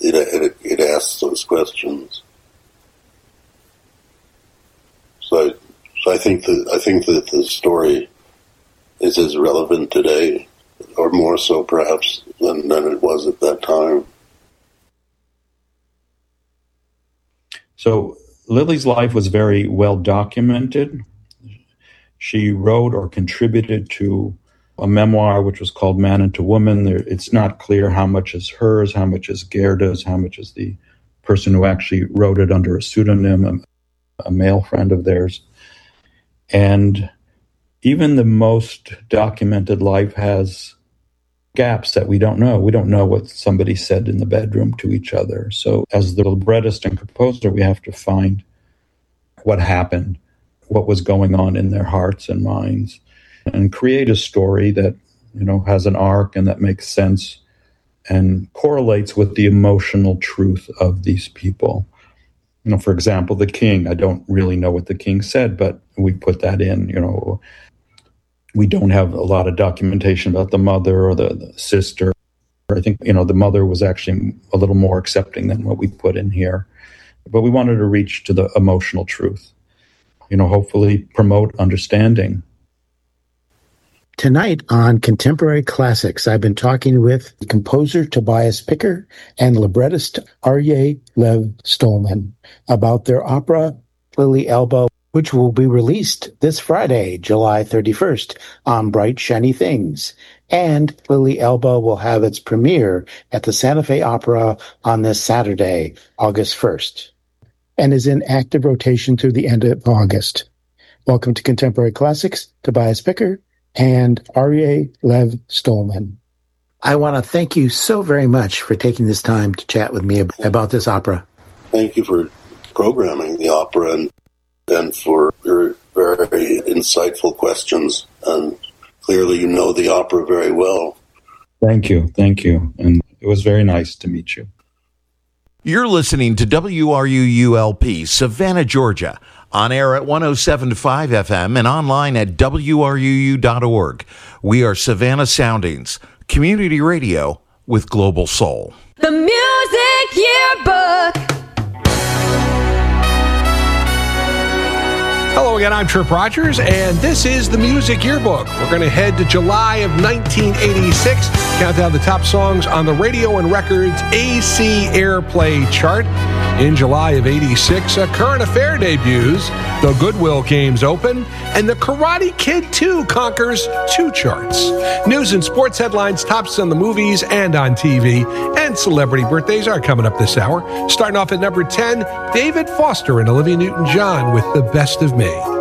it asks those questions. So I think that the story is as relevant today, or more so perhaps than it was at that time. So Lily's life was very well documented. She wrote or contributed to a memoir which was called Man into Woman. It's not clear how much is hers, how much is Gerda's, how much is the person who actually wrote it under a pseudonym, a male friend of theirs. And even the most documented life has gaps that we don't know. We don't know what somebody said in the bedroom to each other. So as the librettist and composer, we have to find what happened, what was going on in their hearts and minds, and create a story that, has an arc and that makes sense and correlates with the emotional truth of these people. For example, the king, I don't really know what the king said, but we put that in, We don't have a lot of documentation about the mother or the sister. I think, the mother was actually a little more accepting than what we put in here. But we wanted to reach to the emotional truth, hopefully promote understanding. Tonight on Contemporary Classics, I've been talking with composer Tobias Picker and librettist Aryeh Lev Stolman about their opera, Lily Elba, which will be released this Friday, July 31st, on Bright Shiny Things. And Lily Elba will have its premiere at the Santa Fe Opera on this Saturday, August 1st, and is in active rotation through the end of August. Welcome to Contemporary Classics, Tobias Picker and Aryeh Lev Stolman. I want to thank you so very much for taking this time to chat with me about this opera. Thank you for programming the opera and for your very insightful questions. And clearly you know the opera very well. Thank you. And it was very nice to meet you. You're listening to WRUU-LP, Savannah, Georgia, on air at 107.5 FM and online at WRUU.org. We are Savannah Soundings, community radio with global soul. The Music Yearbook. Hello again, I'm Trip Rogers, and this is the Music Yearbook. We're going to head to July of 1986, count down the top songs on the Radio and Records AC Airplay chart. In July of 86, A Current Affair debuts, The Goodwill Games open, and The Karate Kid 2 conquers 2 charts. News and sports headlines tops on the movies and on TV, and celebrity birthdays are coming up this hour. Starting off at number 10, David Foster and Olivia Newton-John with The Best of Me.